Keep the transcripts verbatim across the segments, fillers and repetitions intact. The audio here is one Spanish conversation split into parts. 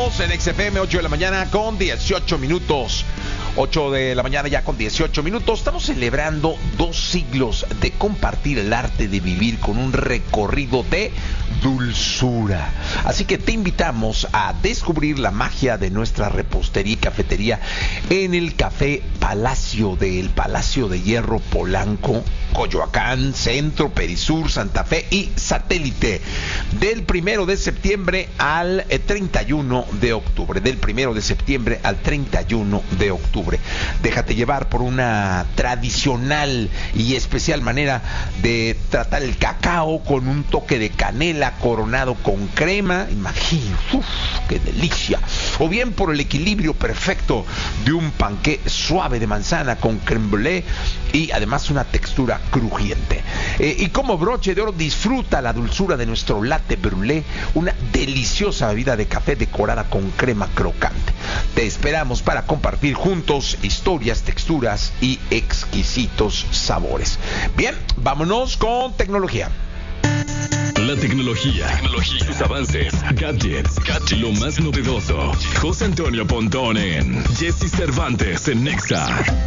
Estamos en X F M, ocho de la mañana con dieciocho minutos. ocho de la mañana ya con dieciocho minutos. Estamos celebrando dos siglos de compartir el arte de vivir con un recorrido de dulzura. Así que te invitamos a descubrir la magia de nuestra repostería y cafetería en el Café Palacio del Palacio de Hierro Polanco, Coyoacán, Centro, Perisur, Santa Fe y Satélite. Del primero de septiembre al treinta y uno de octubre. Del primero de septiembre al treinta y uno de octubre. Déjate llevar por una tradicional y especial manera de tratar el cacao con un toque de canela coronado con crema. Imagínate, uff, qué delicia. O bien por el equilibrio perfecto de un panqué suave de manzana con crème brûlée y además una textura crujiente. Eh, y como broche de oro, disfruta la dulzura de nuestro latte brûlée, una deliciosa bebida de café decorada con crema crocante. Te esperamos para compartir juntos historias, texturas y exquisitos sabores. Bien, vámonos con tecnología. La tecnología, tecnología, sus avances, gadgets, gadgets, lo más novedoso. José Antonio Pontón en Jesse Cervantes en Nexa.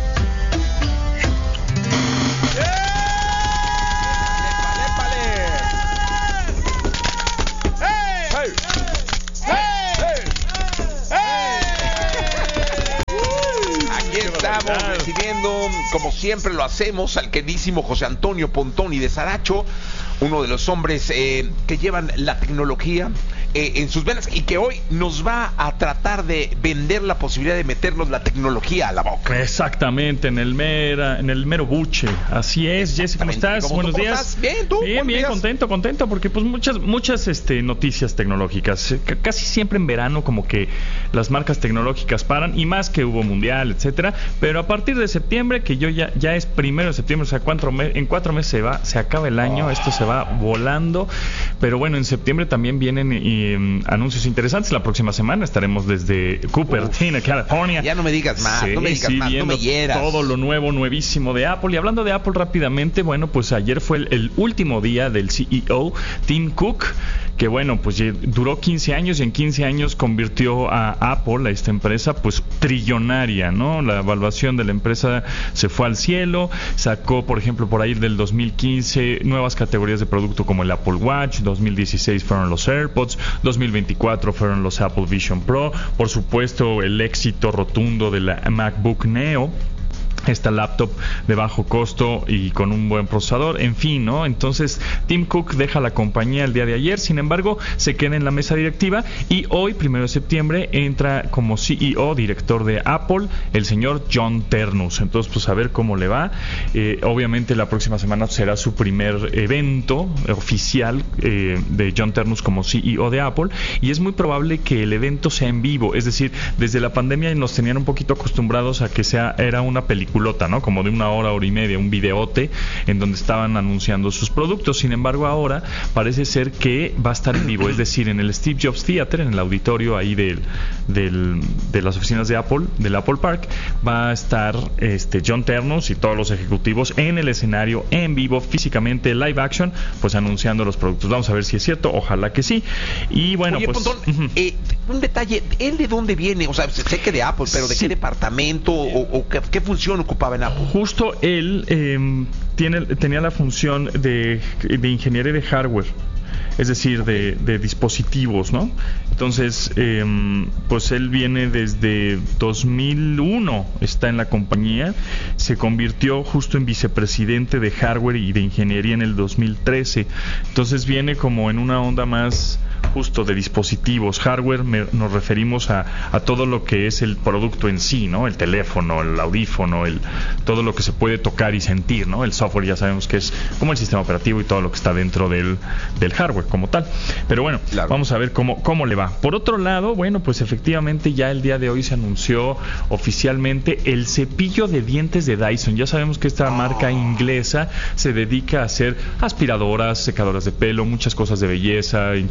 Estamos recibiendo, como siempre lo hacemos, al queridísimo José Antonio Pontón y de Saracho, uno de los hombres eh, que llevan la tecnología eh, en sus venas y que hoy nos va a tratar de vender la posibilidad de meternos la tecnología a la boca. Exactamente, en el mera, en el mero buche. Así es, Jesse, ¿cómo estás? ¿Cómo Buenos tú, días. ¿Estás? Bien, tú. Bien, bien, días. contento, contento, porque pues muchas, muchas este, noticias tecnológicas. C- casi siempre en verano como que las marcas tecnológicas paran, y más que hubo mundial, etcétera. Pero a partir de septiembre, que yo ya, ya es primero de septiembre, o sea, cuatro me- en cuatro meses se va, se acaba el año, oh. Esto se va volando. Pero bueno, en septiembre también vienen y, um, anuncios interesantes. La próxima semana estaremos desde Cupertino, Uf. California. Ya no me digas más, sí, no me digas sí, más, no me hieras. Todo lo nuevo, nuevísimo de Apple. Y hablando de Apple rápidamente, bueno, pues ayer fue el, el último día del C E O, Tim Cook, que bueno, pues duró quince años y en quince años convirtió a Apple, a esta empresa, pues trillonaria, ¿no? La evaluación de la empresa se fue al cielo, sacó, por ejemplo, por ahí del dos mil quince nuevas categorías de producto como el Apple Watch, dos mil dieciséis fueron los AirPods, dos mil veinticuatro fueron los Apple Vision Pro, por supuesto el éxito rotundo de la MacBook Neo, esta laptop de bajo costo y con un buen procesador, en fin, ¿no? Entonces Tim Cook deja la compañía el día de ayer, sin embargo se queda en la mesa directiva y hoy, primero de septiembre, entra como C E O, director de Apple, el señor John Ternus. Entonces, pues a ver cómo le va. Eh, obviamente la próxima semana será su primer evento oficial eh, de John Ternus como C E O de Apple, y es muy probable que el evento sea en vivo, es decir, desde la pandemia nos tenían un poquito acostumbrados a que sea era una película, ¿no? Como de una hora, hora y media, un videote en donde estaban anunciando sus productos. Sin embargo, ahora parece ser que va a estar en vivo, es decir, en el Steve Jobs Theater, en el auditorio ahí del, del, de las oficinas de Apple, del Apple Park, va a estar este John Ternus y todos los ejecutivos en el escenario, en vivo, físicamente, live action, pues anunciando los productos. Vamos a ver si es cierto, ojalá que sí. Y bueno, Oye, pues Pontón, uh-huh. eh, un detalle, ¿él de dónde viene? O sea, sé que de Apple, pero ¿de sí. qué departamento o, o qué, qué función ocupaba en Apple? Justo él eh, tiene, tenía la función de, de ingeniería de hardware, es decir, de, de dispositivos, ¿no? Entonces, eh, pues él viene desde dos mil uno, está en la compañía, se convirtió justo en vicepresidente de hardware y de ingeniería en el dos mil trece. Entonces viene como en una onda más justo de dispositivos, hardware, me, nos referimos a, a todo lo que es el producto en sí, ¿no? El teléfono, el audífono, el, todo lo que se puede tocar y sentir, ¿no? El software ya sabemos que es como el sistema operativo y todo lo que está dentro del, del hardware como tal. Pero bueno, claro, vamos a ver cómo, cómo le va. Por otro lado, bueno, pues efectivamente ya el día de hoy se anunció oficialmente el cepillo de dientes de Dyson. Ya sabemos que esta oh. marca inglesa se dedica a hacer aspiradoras, secadoras de pelo, muchas cosas de belleza, enchinadores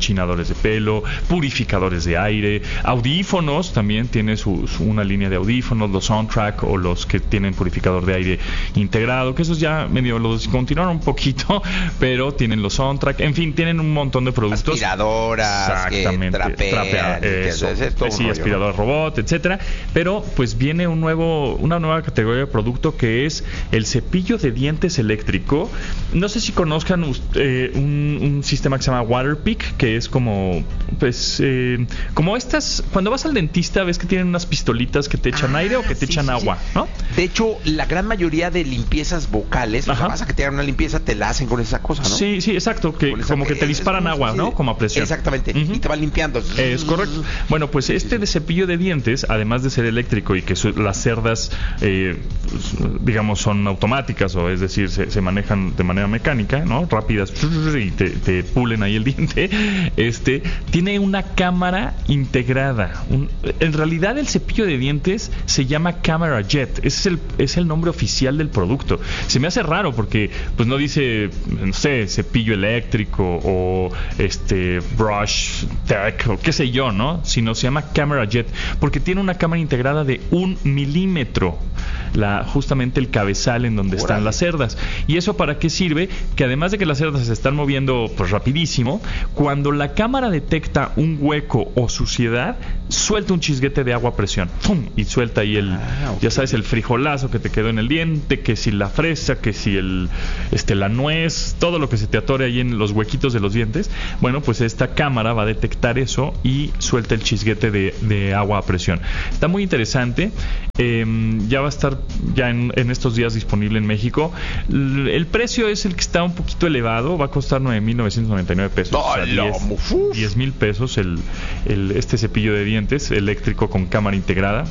de pelo, purificadores de aire, audífonos, también tiene su, su, una línea de audífonos, los Soundtrack o los que tienen purificador de aire integrado, que esos ya medio los continuaron un poquito, pero tienen los Soundtrack, en fin, tienen un montón de productos. Aspiradoras, exactamente, que trapean, trapear, eso, es esto, sí, aspirador robot, etcétera, pero pues viene un nuevo, una nueva categoría de producto que es el cepillo de dientes eléctrico. No sé si conozcan eh, un, un sistema que se llama Waterpik, que es como pues eh, como estas, cuando vas al dentista ves que tienen unas pistolitas que te echan ah, aire o que te sí, echan sí, agua, sí. ¿no? De hecho, la gran mayoría de limpiezas vocales, o sea, vas a que te hagan una limpieza, te la hacen con esa cosa, ¿no? Sí, sí, exacto, que esa, como que te disparan es, agua, sí, ¿no? Como a presión. Exactamente, uh-huh. y te van limpiando. Es correcto. Bueno, pues este de cepillo de dientes, además de ser eléctrico y que su, las cerdas, eh, digamos, son automáticas, o es decir, se, se manejan de manera mecánica, ¿no? Rápidas, y te, te pulen ahí el diente. Este tiene una cámara integrada. Un, en realidad, el cepillo de dientes se llama Camera Jet. Ese es el, es el nombre oficial del producto. Se me hace raro porque, pues, no dice, no sé, cepillo eléctrico o este brush tech o qué sé yo, ¿no? Sino se llama Camera Jet porque tiene una cámara integrada de un milímetro. La, justamente el cabezal en donde están las cerdas. ¿Y eso para qué sirve? Que además de que las cerdas se están moviendo pues rapidísimo, cuando la cámara detecta un hueco o suciedad, suelta un chisguete de agua a presión. ¡Pum! Y suelta ahí el, ah, okay. ya sabes, el frijolazo que te quedó en el diente, que si la fresa, que si el este la nuez, todo lo que se te atore ahí en los huequitos de los dientes. Bueno, pues esta cámara va a detectar eso y suelta el chisguete de, de agua a presión. Está muy interesante. Eh, ya va a estar ya en, en estos días disponible en México. L- el precio es el que está un poquito elevado, va a costar nueve mil novecientos noventa y nueve pesos. ¡Oh, o sea, diez mil pesos el, el, este cepillo de dientes eléctrico con cámara integrada.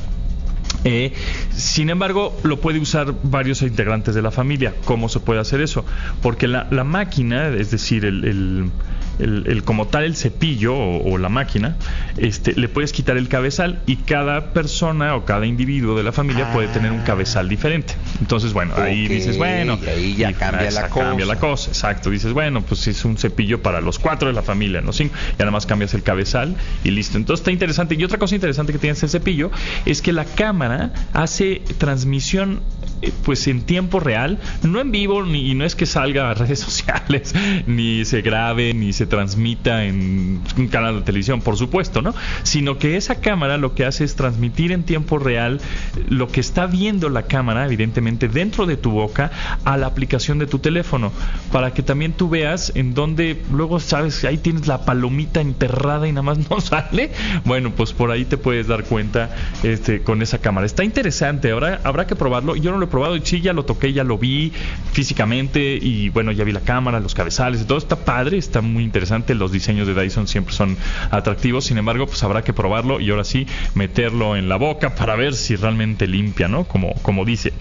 Eh, sin embargo, lo puede usar varios integrantes de la familia. ¿Cómo se puede hacer eso? Porque la, la máquina, es decir, el, el, el, el como tal el cepillo o, o la máquina, este, le puedes quitar el cabezal y cada persona o cada individuo de la familia ah. puede tener un cabezal diferente. Entonces, bueno, okay. ahí dices, bueno, y ahí ya y, cambia, esa, la cosa. cambia la cosa. Exacto, dices, bueno, pues es un cepillo para los cuatro de la familia, no cinco. Y nada más cambias el cabezal y listo. Entonces está interesante. Y otra cosa interesante que tiene este cepillo es que la cámara hace transmisión eh, pues en tiempo real, no en vivo, ni, y no es que salga a redes sociales, ni se grabe, ni se transmita en un canal de televisión, por supuesto, ¿no? Sino que esa cámara lo que hace es transmitir en tiempo real lo que está viendo la cámara, evidentemente, dentro de tu boca, a la aplicación de tu teléfono, para que también tú veas en donde luego, sabes, ahí tienes la palomita enterrada y nada más no sale. Bueno, pues por ahí te puedes dar cuenta este, con esa cámara. Está interesante, ahora habrá que probarlo. Yo no lo he probado y sí, ya lo toqué, ya lo vi físicamente y bueno, ya vi la cámara, los cabezales y todo. Está padre, está muy interesante. Los diseños de Dyson siempre son atractivos. Sin embargo, pues habrá que probarlo y ahora sí meterlo en la boca para ver si realmente limpia, ¿no? Como, como dice.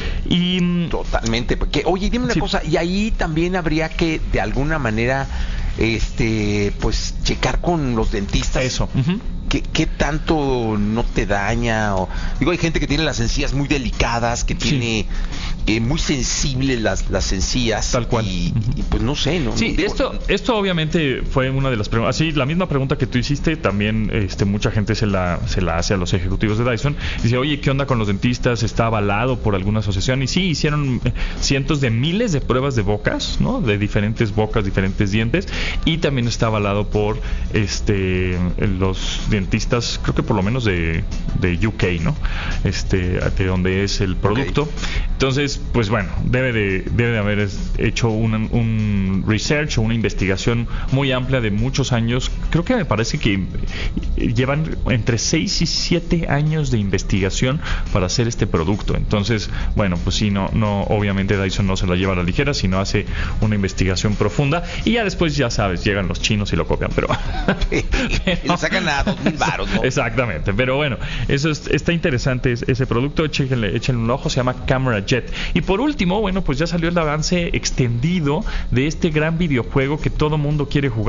Y totalmente. Porque, oye, dime una sí. cosa, y ahí también habría que de alguna manera este pues checar con los dentistas. Eso. Uh-huh. ¿Qué, ¿Qué tanto no te daña? O, digo, hay gente que tiene las encías muy delicadas, que tiene sí. eh, muy sensibles las, las encías. Tal cual. Y, uh-huh. y pues no sé, ¿no? Sí, digo, esto, esto obviamente fue una de las preguntas. Así, la misma pregunta que tú hiciste, también este, mucha gente se la, se la hace a los ejecutivos de Dyson. Dice, oye, ¿qué onda con los dentistas? ¿Está avalado por alguna asociación? Y sí, hicieron cientos de miles de pruebas de bocas, ¿no? De diferentes bocas, diferentes dientes. Y también está avalado por este los dentistas, creo que por lo menos de, de U K, ¿no? Este, de donde es el producto. Okay. Entonces, pues bueno, debe de, debe de haber hecho un, un research o una investigación muy amplia de muchos años. Creo que me parece que llevan entre seis y siete años de investigación para hacer este producto. Entonces, bueno, pues sí, no, no, obviamente Dyson no se la lleva a la ligera, sino hace una investigación profunda y ya después, ya sabes, llegan los chinos y lo copian, pero... pero y lo sacan a dos mil baros, ¿no? Exactamente, pero bueno, eso es, está interesante ese producto, échenle, échenle un ojo, se llama Camera Jet. Y por último, bueno, pues ya salió el avance extendido de este gran videojuego que todo mundo quiere jugar,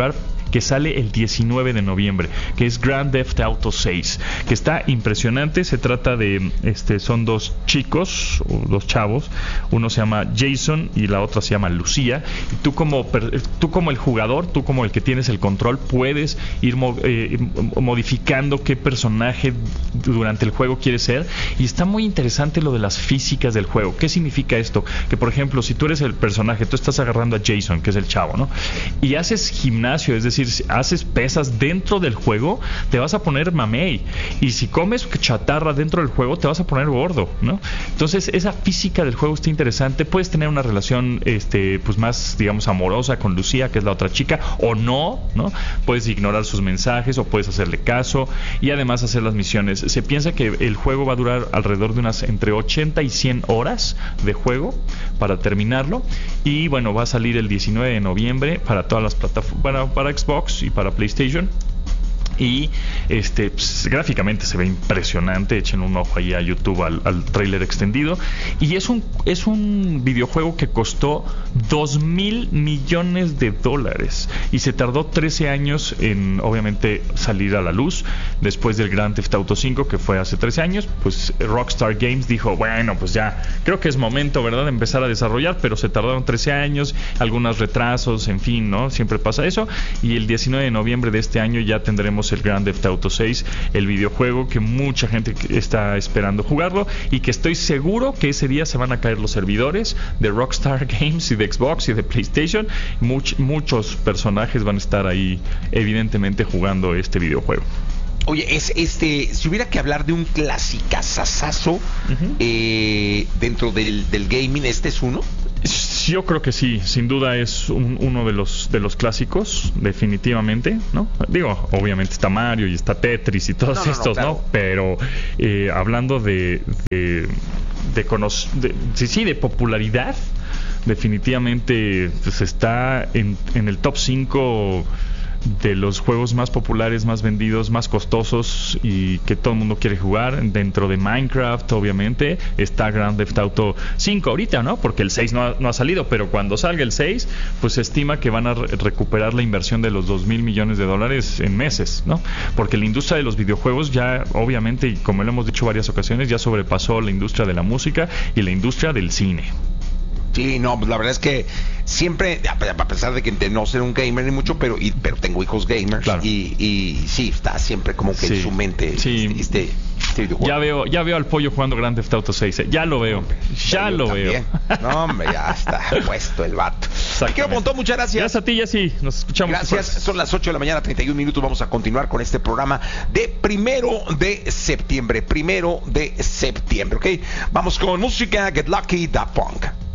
que sale el diecinueve de noviembre, que es Grand Theft Auto seis, que está impresionante. Se trata de, este, son dos chicos, o dos chavos, uno se llama Jason y la otra se llama Lucía, y tú como, tú como el jugador, tú como el que tienes el control, puedes ir mo- eh, modificando qué personaje durante el juego quieres ser, y está muy interesante lo de las físicas del juego. ¿Qué significa esto? Que por ejemplo, si tú eres el personaje, tú estás agarrando a Jason, que es el chavo, ¿no? Y haces gimnasio, es decir, haces pesas dentro del juego, te vas a poner mamey, y si comes chatarra dentro del juego, te vas a poner gordo, ¿no? Entonces, esa física del juego está interesante. Puedes tener una relación este, pues más, digamos, amorosa con Lucía, que es la otra chica, o no, ¿no? Puedes ignorar sus mensajes o puedes hacerle caso, y además hacer las misiones. Se piensa que el juego va a durar alrededor de unas entre ochenta y cien horas de juego para terminarlo, y bueno, va a salir el diecinueve de noviembre para todas las plataformas, para, para Xbox y para PlayStation. Y este pues, gráficamente se ve impresionante. Echen un ojo ahí a YouTube al, al tráiler extendido. Y es un es un videojuego que costó dos mil millones de dólares y se tardó trece años en obviamente salir a la luz. Después del Grand Theft Auto cinco, que fue hace trece años, pues Rockstar Games dijo, bueno, pues ya creo que es momento, ¿verdad?, de empezar a desarrollar, pero se tardaron trece años, algunos retrasos, en fin, ¿no? Siempre pasa eso. Y el diecinueve de noviembre de este año ya tendremos el Grand Theft Auto seis, el videojuego que mucha gente está esperando jugarlo, y que estoy seguro que ese día se van a caer los servidores de Rockstar Games y de Xbox y de PlayStation. Much, muchos personajes van a estar ahí evidentemente jugando este videojuego. Oye, es este, si hubiera que hablar de un clasicazazazo uh-huh. eh, dentro del, del gaming, ¿este es uno? Yo creo que sí, sin duda es un, uno de los de los clásicos, definitivamente, ¿no? Digo, obviamente está Mario y está Tetris y todos no, no, estos, no, claro. ¿no? Pero eh, hablando de de, de, cono- de, sí, sí, de popularidad, definitivamente pues está en, en el top cinco de los juegos más populares, más vendidos, más costosos y que todo el mundo quiere jugar. Dentro de Minecraft, obviamente, está Grand Theft Auto cinco ahorita, ¿no? Porque el seis no ha, no ha salido, pero cuando salga el seis, pues se estima que van a re- recuperar la inversión de los dos mil millones de dólares en meses, ¿no? Porque la industria de los videojuegos ya, obviamente, y como lo hemos dicho varias ocasiones, ya sobrepasó la industria de la música y la industria del cine. Sí, no, pues la verdad es que siempre, a pesar de que de no ser un gamer ni mucho, pero y, pero tengo hijos gamers, claro. y, y sí, está siempre como que sí. en su mente sí. este, este, este videojuego. Ya veo, ya veo al pollo jugando Grand Theft Auto seis, ¿eh? ya lo veo, hombre, ya lo también. veo. No, hombre, ya está puesto el vato. Quiero Pontón, muchas gracias. Gracias a ti, Jessy, nos escuchamos. Gracias, después. Son las ocho de la mañana, treinta y un minutos, vamos a continuar con este programa de primero de septiembre, primero de septiembre, ¿ok? Vamos con música, Get Lucky, Daft Punk.